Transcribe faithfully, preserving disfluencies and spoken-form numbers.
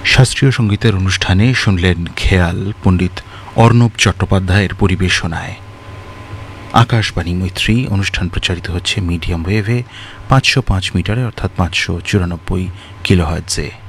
শাস্ত্রীয় সঙ্গীতের অনুষ্ঠানে শুনলেন খেয়াল পণ্ডিত অর্ণব চট্টোপাধ্যায়ের পরিবেশনায়। আকাশবাণী মৈত্রী অনুষ্ঠান প্রচারিত হচ্ছে মিডিয়াম ওয়েভে পাঁচশো পাঁচ মিটারে অর্থাৎ পাঁচশো চুরানব্বই কিলোহার্টজে।